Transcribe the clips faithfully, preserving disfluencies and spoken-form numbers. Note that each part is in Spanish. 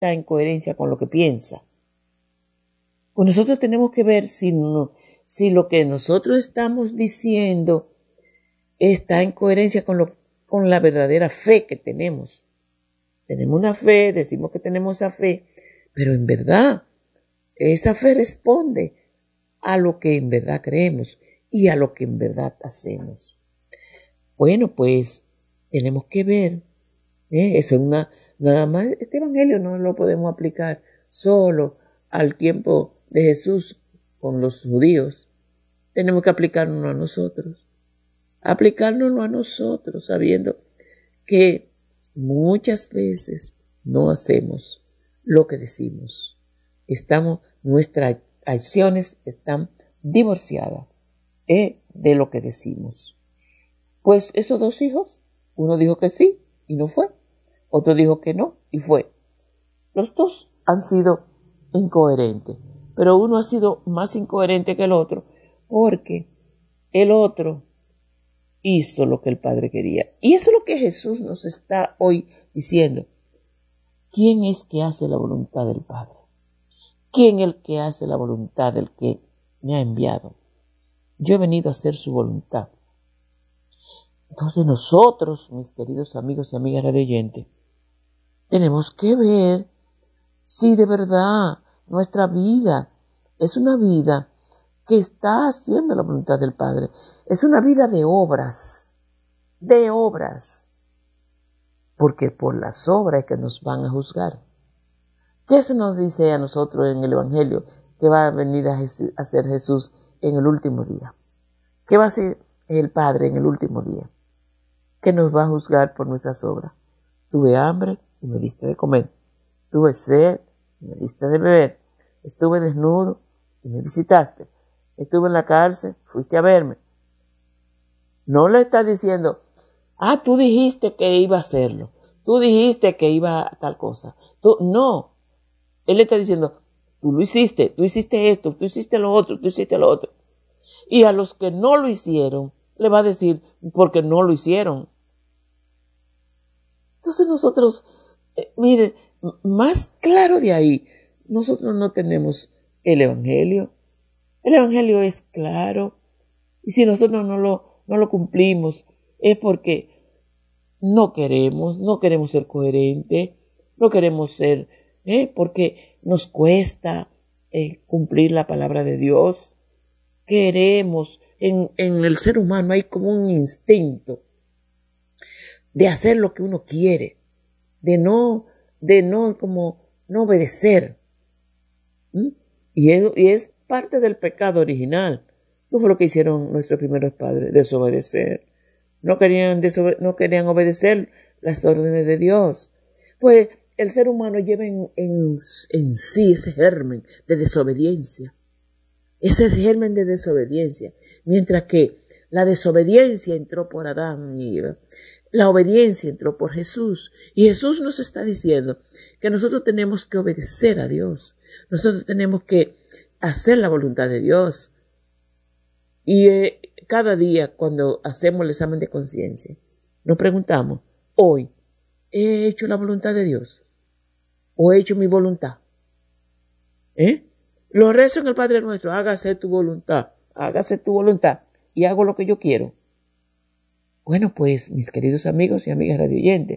está en coherencia con lo que piensa. Pues nosotros tenemos que ver si, no, si lo que nosotros estamos diciendo está en coherencia con, lo, con la verdadera fe que tenemos. Tenemos una fe, decimos que tenemos esa fe, pero en verdad esa fe responde a lo que en verdad creemos y a lo que en verdad hacemos. Bueno, pues tenemos que ver, ¿eh? Eso es una, nada más, este evangelio no lo podemos aplicar solo al tiempo de Jesús con los judíos. Tenemos que aplicárnoslo a nosotros, aplicárnoslo a nosotros, sabiendo que muchas veces no hacemos lo que decimos. Estamos, nuestras acciones están divorciadas ¿eh? de lo que decimos. Pues esos dos hijos, uno dijo que sí y no fue, otro dijo que no y fue. Los dos han sido incoherentes, pero uno ha sido más incoherente que el otro porque el otro hizo lo que el Padre quería. Y eso es lo que Jesús nos está hoy diciendo. ¿Quién es que hace la voluntad del Padre? ¿Quién es el que hace la voluntad del que me ha enviado? Yo he venido a hacer su voluntad. Entonces nosotros, mis queridos amigos y amigas radioyentes, tenemos que ver si de verdad nuestra vida es una vida que está haciendo la voluntad del Padre. Es una vida de obras, de obras. Porque por las obras es que nos van a juzgar. ¿Qué se nos dice a nosotros en el Evangelio que va a venir a hacer Jesús en el último día? ¿Qué va a hacer el Padre en el último día? Que nos va a juzgar por nuestras obras. Tuve hambre y me diste de comer. Tuve sed y me diste de beber. Estuve desnudo y me visitaste. Estuve en la cárcel, fuiste a verme. No le está diciendo, ah, tú dijiste que iba a hacerlo. Tú dijiste que iba a tal cosa. Tú, no. Él le está diciendo, tú lo hiciste, tú hiciste esto, tú hiciste lo otro, tú hiciste lo otro. Y a los que no lo hicieron, le va a decir, porque no lo hicieron. Entonces nosotros, eh, miren, más claro de ahí, nosotros no tenemos el Evangelio. El Evangelio es claro. Y si nosotros no lo, no lo cumplimos, es porque no queremos, no queremos ser coherentes, no queremos ser, ¿eh? porque nos cuesta eh, cumplir la palabra de Dios. Queremos, en, en el ser humano hay como un instinto de hacer lo que uno quiere, de no, de no como no obedecer. ¿Mm? Y, es, y es parte del pecado original. ¿Qué fue lo que hicieron nuestros primeros padres? Desobedecer. No querían, desobe- no querían obedecer las órdenes de Dios. Pues el ser humano lleva en, en, en sí ese germen de desobediencia. Ese germen de desobediencia. Mientras que la desobediencia entró por Adán y Eva, la obediencia entró por Jesús. Y Jesús nos está diciendo que nosotros tenemos que obedecer a Dios. Nosotros tenemos que hacer la voluntad de Dios. Y eh, cada día cuando hacemos el examen de conciencia, nos preguntamos, hoy, ¿he hecho la voluntad de Dios? ¿O he hecho mi voluntad? ¿Eh? Lo rezo en el Padre Nuestro, hágase tu voluntad, hágase tu voluntad y hago lo que yo quiero. Bueno, pues, mis queridos amigos y amigas radioyentes,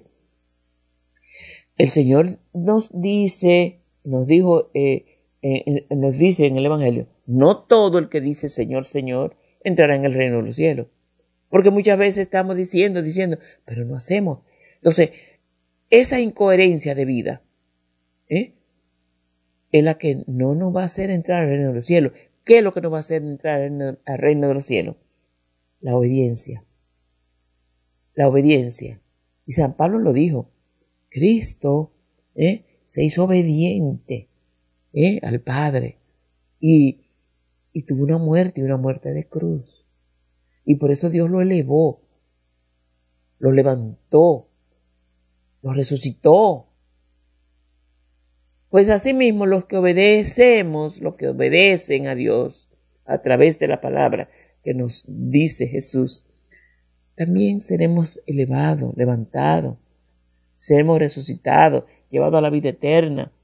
el Señor nos dice, nos dijo, eh, eh, nos dice en el Evangelio, no todo el que dice Señor, Señor, entrará en el reino de los cielos. Porque muchas veces estamos diciendo, diciendo, pero no hacemos. Entonces, esa incoherencia de vida, ¿eh? es la que no nos va a hacer entrar al reino de los cielos. ¿Qué es lo que nos va a hacer entrar al reino de los cielos? La obediencia. La obediencia. Y San Pablo lo dijo. Cristo ¿eh? se hizo obediente ¿eh? al Padre. Y, y tuvo una muerte, y una muerte de cruz. Y por eso Dios lo elevó. Lo levantó. Lo resucitó. Pues asimismo los que obedecemos, los que obedecen a Dios a través de la palabra que nos dice Jesús, también seremos elevados, levantados, seremos resucitados llevado a la vida eterna,